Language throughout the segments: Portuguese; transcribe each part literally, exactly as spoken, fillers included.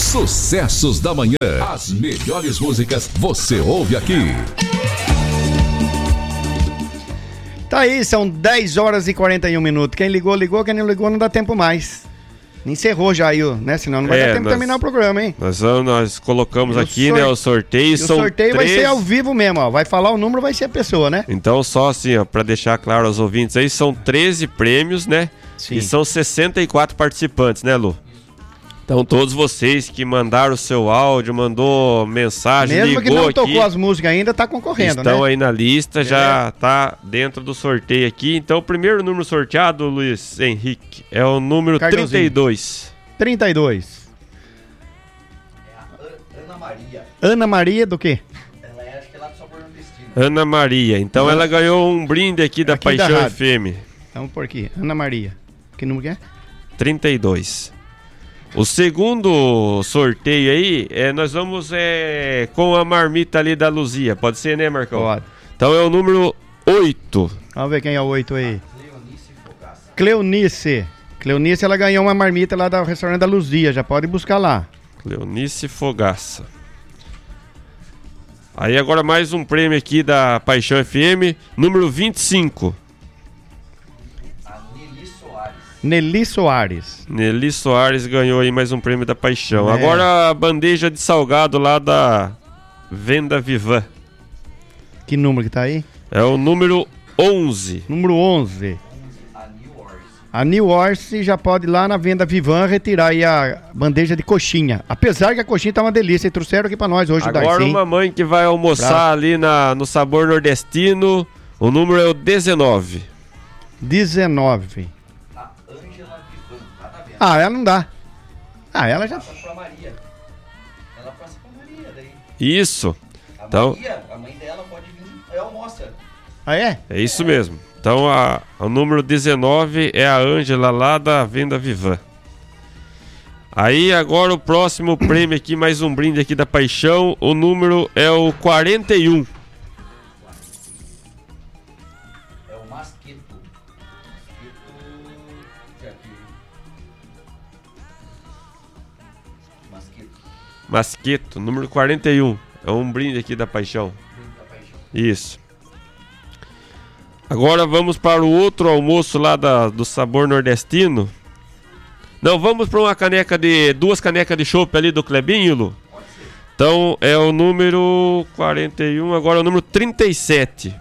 Sucessos da manhã. As melhores músicas você ouve aqui. Tá aí, são dez horas e quarenta e um minutos. Quem ligou, ligou. Quem não ligou, não dá tempo mais. Encerrou já aí, né? Senão não vai é, dar tempo de terminar o programa, hein? Nós, vamos, nós colocamos e aqui, sor... né, o sorteio. São o sorteio três... vai ser ao vivo mesmo, ó. Vai falar o número, vai ser a pessoa, né? Então, só assim, ó, pra deixar claro aos ouvintes aí, são treze prêmios, né? Sim. E são sessenta e quatro participantes, né, Lu? Então, todos vocês que mandaram o seu áudio, mandou mensagem, mesmo ligou que não aqui, tocou as músicas ainda, tá concorrendo, estão né? aí na lista, já é. Tá dentro do sorteio aqui. Então, o primeiro número sorteado, Luiz Henrique, é o número trinta e dois. trinta e dois. É a Ana Maria. Ana Maria do quê? Ela é, acho que é lá do Sabor Nordestino. Ana Maria. Então, uhum. Ela ganhou um brinde aqui da aqui Paixão da F M. Vamos por aqui. Ana Maria. Que número que é? trinta e dois. O segundo sorteio aí, é, nós vamos é, com a marmita ali da Luzia. Pode ser, né, Marcão? Pode. Então é o número oito. Vamos ver quem é o oito aí. Cleonice Fogaça. Cleonice. Cleonice, ela ganhou uma marmita lá do restaurante da Luzia. Já pode buscar lá. Cleonice Fogaça. Aí agora mais um prêmio aqui da Paixão F M, número vinte e cinco. Nelly Soares. Nelly Soares ganhou aí mais um prêmio da Paixão. É. Agora a bandeja de salgado lá da Venda Vivan. Que número que tá aí? É o número onze. Número onze. A New Orse já pode ir lá na Venda Vivan retirar aí a bandeja de coxinha. Apesar que a coxinha tá uma delícia e trouxeram aqui pra nós hoje. Agora uma mãe que vai almoçar Bravo. ali na, no Sabor Nordestino. O número é o dezenove. dezenove. Ah, ela não dá. Ah, ela já... Passa pra Maria. Ela passa pra Maria daí. Isso. A então... Maria, a mãe dela pode vir, é almoça. Ah, é? É isso é. mesmo. Então, a, o número dezenove é a Ângela lá da Venda Vivan. Aí, agora o próximo prêmio aqui, mais um brinde aqui da Paixão. O número é o quarenta e um. Masqueto, número quarenta e um. É um brinde aqui da Paixão. Isso. Agora vamos para o outro almoço lá da, do Sabor Nordestino. Não, vamos para uma caneca de... Duas canecas de chopp ali do Clebinho, Lu. Então é o número quarenta e um, agora é o número trinta e sete.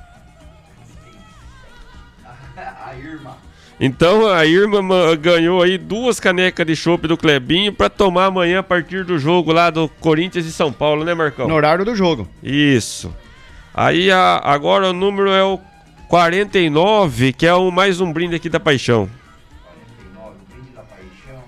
A Irma. Então a Irma ganhou aí duas canecas de chopp do Clebinho pra tomar amanhã a partir do jogo lá do Corinthians e São Paulo, né, Marcão? No horário do jogo. Isso. Aí a, agora o número é o quarenta e nove, que é o, mais um brinde aqui da Paixão. quarenta e nove, o brinde da Paixão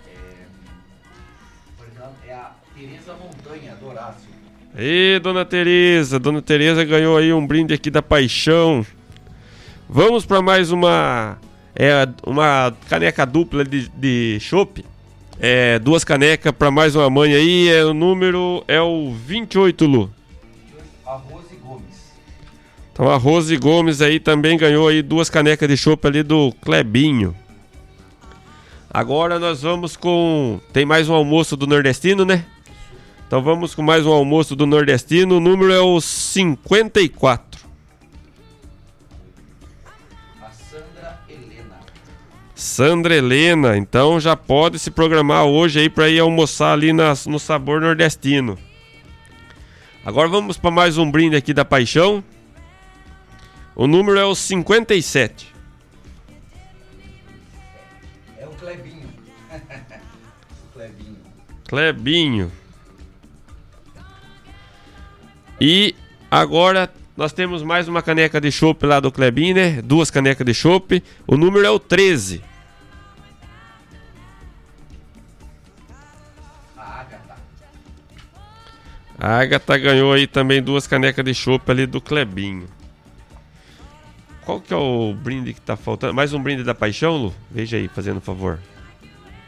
é, é a Tereza Montanha, do Horácio. E dona Tereza, dona Tereza ganhou aí um brinde aqui da Paixão. Vamos pra mais uma... É uma caneca dupla de, de chopp. É, duas canecas para mais uma mãe aí. É, o número é o vinte e oito, Lu. A Rose Gomes. Então a Rose Gomes aí também ganhou aí duas canecas de chopp ali do Clebinho. Agora nós vamos com... Tem mais um almoço do Nordestino, né? Então vamos com mais um almoço do Nordestino. O número é o cinquenta e quatro. Sandra Helena, então já pode se programar hoje aí para ir almoçar ali na, no Sabor Nordestino. Agora vamos para mais um brinde aqui da Paixão. O número é o cinquenta e sete. É o Clebinho. O Clebinho. Clebinho. E agora nós temos mais uma caneca de chopp lá do Clebinho, né? Duas canecas de chopp. O número é o treze. A Agatha ganhou aí também duas canecas de chopp ali do Clebinho. Qual que é o brinde que tá faltando? Mais um brinde da Paixão, Lu? Veja aí, fazendo um favor.